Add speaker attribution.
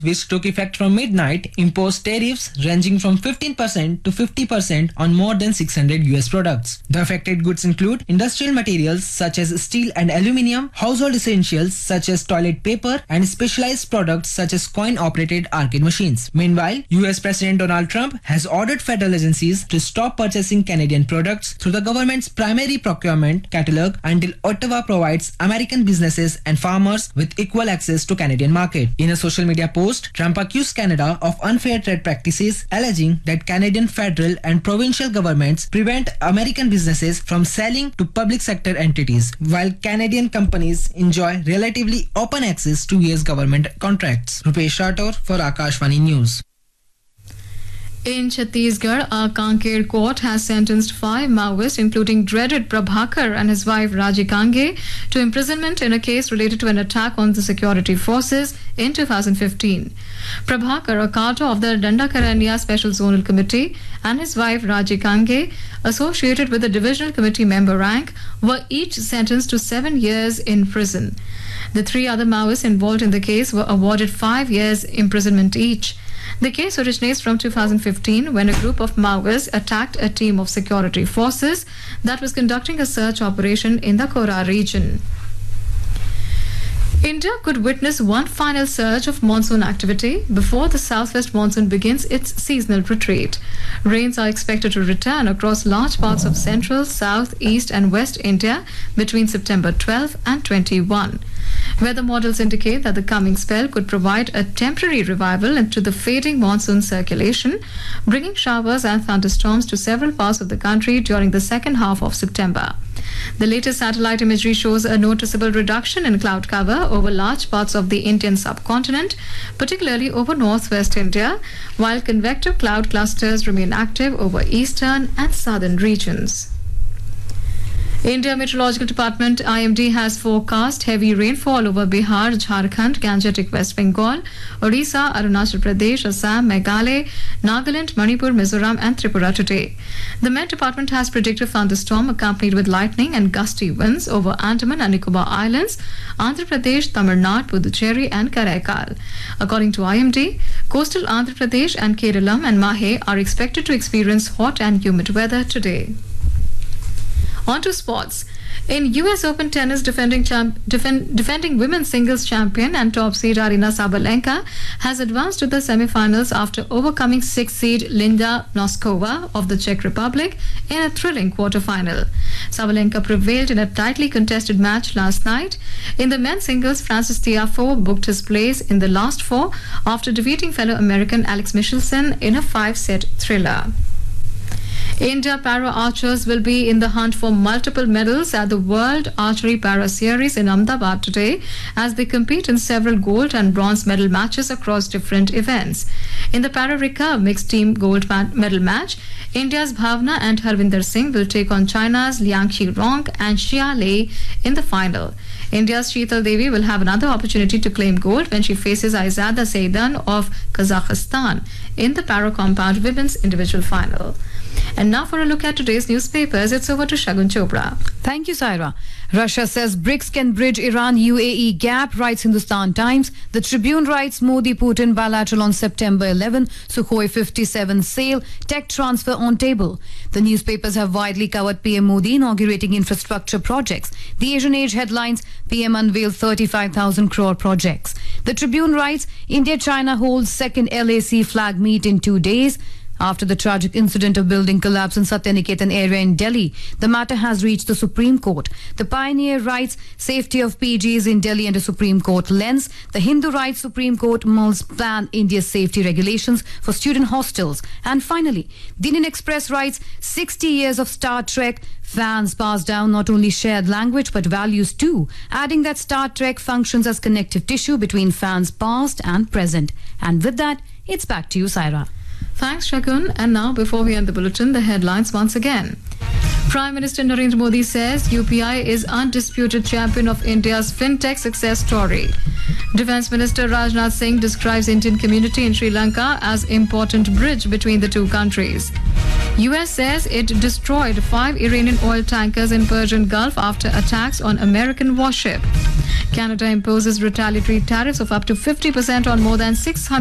Speaker 1: which took effect from midnight, imposed tariffs ranging from 15% to 50% on more than 600 US products. The affected goods include industrial materials such as steel and aluminium, household essentials such as toilet paper, and specialized products such as coin-operated arcade machines. Meanwhile, US President Donald Trump has ordered federal agencies to stop purchasing Canadian products through the government's primary procurement catalog until Ottawa provides American businesses and farmers with equal access to Canadian market. In a social media post, Trump accused Canada of unfair trade practices, alleging that Canadian federal and provincial governments prevent American businesses from selling to public sector entities, while Canadian companies enjoy relatively open access to US government contracts. Rupesh Rathore for Akashvani News.
Speaker 2: In Chhattisgarh, a Kanker court has sentenced 5 Maoists, including dreaded Prabhakar and his wife Raji Kange, to imprisonment in a case related to an attack on the security forces in 2015. Prabhakar, a cadre of the Dandakaranya Special Zonal Committee, and his wife Raji Kange, associated with the Divisional Committee member rank, were each sentenced to 7 years in prison. The 3 other Maoists involved in the case were awarded 5 years imprisonment each. The case originates from 2015 when a group of Maoists attacked a team of security forces that was conducting a search operation in the Kora region. India could witness one final surge of monsoon activity before the southwest monsoon begins its seasonal retreat. Rains are expected to return across large parts of central, south, east and west India between September 12 and 21. Weather models indicate that the coming spell could provide a temporary revival into the fading monsoon circulation, bringing showers and thunderstorms to several parts of the country during the second half of September. The latest satellite imagery shows a noticeable reduction in cloud cover over large parts of the Indian subcontinent, particularly over northwest India, while convective cloud clusters remain active over eastern and southern regions. India Meteorological Department IMD has forecast heavy rainfall over Bihar, Jharkhand, Gangetic West Bengal, Odisha, Arunachal Pradesh, Assam, Meghalaya, Nagaland, Manipur, Mizoram and Tripura today. The Met Department has predicted thunderstorm accompanied with lightning and gusty winds over Andaman and Nicobar Islands, Andhra Pradesh, Tamil Nadu, Puducherry and Karaikal. According to IMD, coastal Andhra Pradesh and Keralam and Mahe are expected to experience hot and humid weather today. On to sports. In US Open tennis, defending women's singles champion and top seed Aryna Sabalenka has advanced to the semi-finals after overcoming 6th seed Linda Noskova of the Czech Republic in a thrilling quarter-final. Sabalenka prevailed in a tightly contested match last night. In the men's singles, Francis Tiafoe booked his place in the last 4 after defeating fellow American Alex Michelsen in a 5-set thriller. India para archers will be in the hunt for multiple medals at the World Archery Para Series in Ahmedabad today as they compete in several gold and bronze medal matches across different events. In the para recurve mixed team gold medal match, India's Bhavna and Harvinder Singh will take on China's Liang Qirong and Xia Lei in the final. India's Sheetal Devi will have another opportunity to claim gold when she faces Aizada Seidan of Kazakhstan in the para compound women's individual final. And now for a look at today's newspapers, it's over to Shagun Chopra.
Speaker 3: Thank you, Saira. Russia says BRICS can bridge Iran-UAE gap, writes Hindustan Times. The Tribune writes Modi-Putin bilateral on September 11, Sukhoi 57 sale, tech transfer on table. The newspapers have widely covered PM Modi inaugurating infrastructure projects. The Asian Age headlines, PM unveiled 35,000 crore projects. The Tribune writes India-China holds second LAC flag meet in 2 days. After the tragic incident of building collapse in Satyaniketan area in Delhi, the matter has reached the Supreme Court. The Pioneer writes safety of PGs in Delhi under Supreme Court lens. The Hindu writes Supreme Court mulls plan India's safety regulations for student hostels. And finally, the Indian Express writes 60 years of Star Trek. Fans pass down not only shared language but values too, adding that Star Trek functions as connective tissue between fans past and present. And with that, it's back to you, Saira.
Speaker 2: Thanks, Shagun. And now, before we end the bulletin, the headlines once again. Prime Minister Narendra Modi says UPI is undisputed champion of India's fintech success story. Defence Minister Rajnath Singh describes Indian community in Sri Lanka as important bridge between the two countries. US says it destroyed 5 Iranian oil tankers in Persian Gulf after attacks on American warship. Canada imposes retaliatory tariffs of up to 50% on more than 600